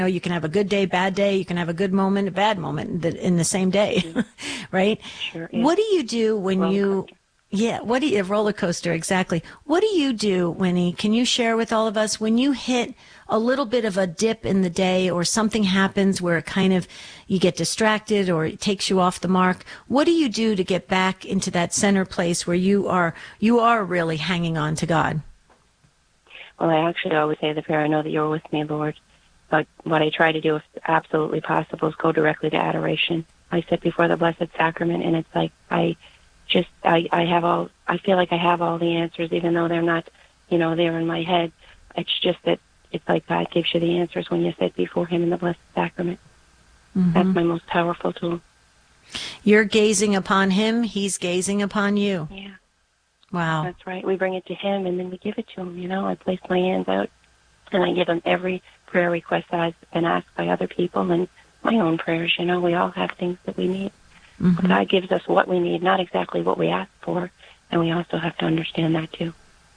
know, you can have a good day, bad day. You can have a good moment, a bad moment in the same day, right? Sure. Yeah. What do you do when a roller coaster, exactly. What do you do, Winnie? Can you share with all of us when you hit a little bit of a dip in the day or something happens where it kind of, you get distracted or it takes you off the mark? What do you do to get back into that center place where you are really hanging on to God? Well, I actually always say the prayer, I know that you're with me, Lord. But what I try to do, if absolutely possible, is go directly to adoration. I sit before the Blessed Sacrament, and it's like I feel like I have all the answers, even though they're not, there in my head. It's just that it's like God gives you the answers when you sit before Him in the Blessed Sacrament. Mm-hmm. That's my most powerful tool. You're gazing upon Him, He's gazing upon you. Yeah. Wow. That's right. We bring it to Him, and then we give it to Him. I place my hands out, and I give Him every prayer request that I've been asked by other people and my own prayers. We all have things that we need. Mm-hmm. God gives us what we need, not exactly what we ask for, and we also have to understand that too.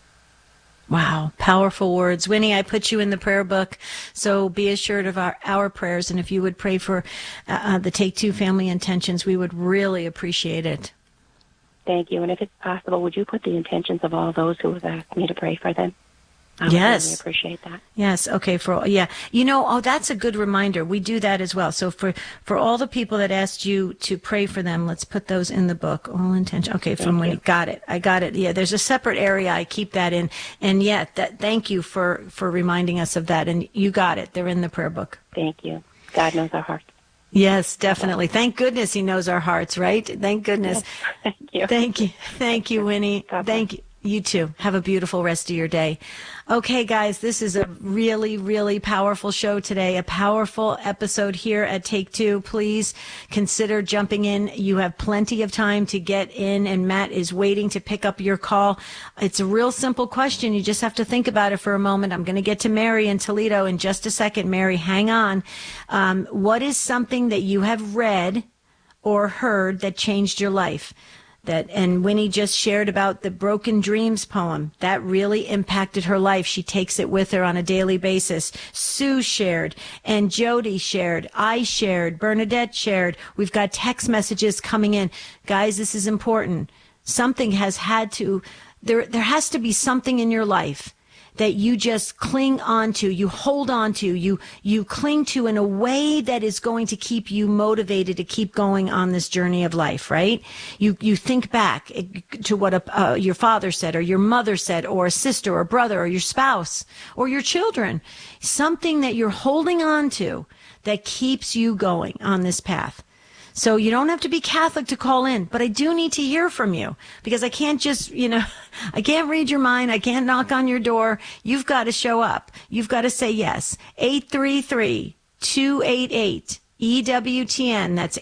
Wow, powerful words. Winnie, I put you in the prayer book, so be assured of our prayers, and if you would pray for the Take Two family intentions, we would really appreciate it. Thank you, and if it's possible, would you put the intentions of all those who have asked me to pray for them? I would really appreciate that. Yes. Okay. That's a good reminder. We do that as well. So for all the people that asked you to pray for them, let's put those in the book. All intention. Okay. From when you got it. I got it. Yeah. There's a separate area. I keep that in. And thank you for reminding us of that. And you got it. They're in the prayer book. Thank you. God knows our hearts. Yes, definitely. Thank goodness He knows our hearts, right? Thank goodness. Yes. Thank you. Thank you. Thank you, Winnie. Thank you. You too. Have a beautiful rest of your day. Okay, guys, this is a really, really powerful show today, a powerful episode here at Take Two. Please consider jumping in. You have plenty of time to get in, and Matt is waiting to pick up your call. It's a real simple question. You just have to think about it for a moment. I'm going to get to Mary in Toledo in just a second. Mary, hang on. What is something that you have read or heard that changed your life? And Winnie just shared about the Broken Dreams poem. That really impacted her life. She takes it with her on a daily basis. Sue shared, and Jody shared, I shared, Bernadette shared. We've got text messages coming in. Guys, this is important. There has to be something in your life that you just cling on to, you hold on to, you cling to in a way that is going to keep you motivated to keep going on this journey of life, right? You think back to what your father said, or your mother said, or a sister or brother, or your spouse, or your children. Something that you're holding on to that keeps you going on this path. So you don't have to be Catholic to call in, but I do need to hear from you, because I can't just, I can't read your mind. I can't knock on your door. You've got to show up. You've got to say yes. 833-288-EWTN. That's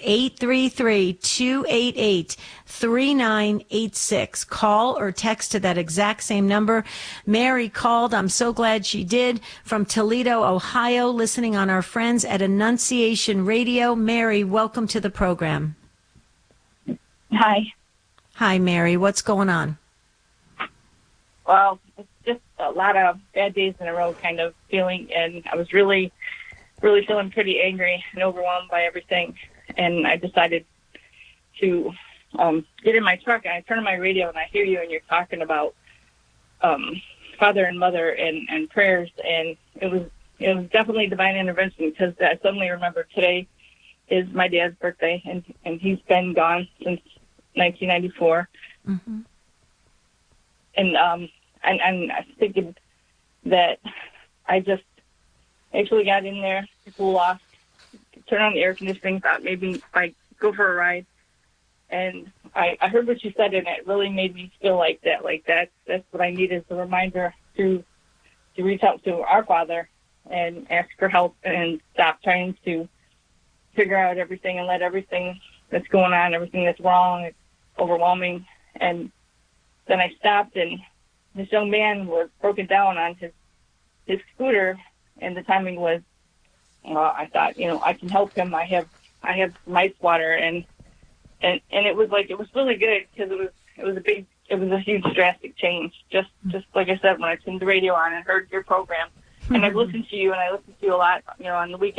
833-288-3986. Call or text to that exact same number. Mary called. I'm so glad she did, from Toledo, Ohio, listening on our friends at Annunciation Radio. Mary, welcome to the program. Hi. Hi, Mary. What's going on? Well, it's just a lot of bad days in a row kind of feeling, and I was really feeling pretty angry and overwhelmed by everything. And I decided to get in my truck, and I turn on my radio, and I hear you, and you're talking about father and mother and prayers. And it was definitely divine intervention, because I suddenly remembered today is my dad's birthday, and he's been gone since 1994. Mm-hmm. And I figured that I just actually got in there to cool off, turn on the air conditioning, thought maybe I'd go for a ride. And I heard what you said, and it really made me feel like that's what I needed, a reminder to reach out to our Father and ask for help and stop trying to figure out everything and let everything that's going on, everything that's wrong, it's overwhelming. And then I stopped, and this young man was broken down on his scooter, and the timing was, I thought, I can help him. I have some ice water, and it was really good, because it was a huge drastic change. Just like I said, when I turned the radio on and heard your program, and I've listened to you, and I listen to you a lot, on the weekend.